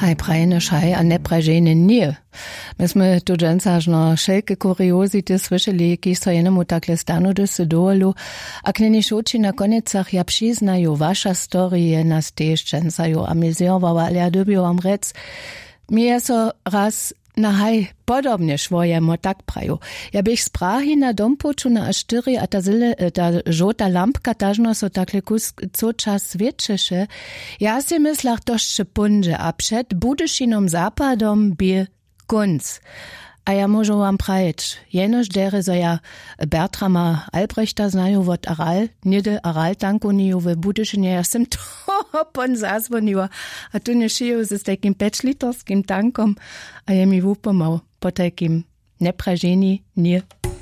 Hej prajene šaj, a ne pražene nije. My sme tu džencažno šelke kuriozity slyšeli, ki so jednomu takle stanu se doolu, a kneni šoči na konecach ja přiznaju, vaša storije nas tež džencaju amiziovala, ale ja dobiu vam rec, mi je so raz na haj podobne švojemo tak praju. Ja bych z Prahy na dom počuna a štyri a ta žota lampka tažno so takle co čas svědčeše. Ja si myslach došće punže a před Budyšinom západom bi kunc. A ja môžu vám prajeť, jenož dere so ja Bertrama Albrechta znajú od Aral, nide Aral tankuniju v Budyšinie, ja sem to pon zazvonila, a tu nešiju se s takým 5-litorským tankom, a je mi vúpomał po takým nepražení nie.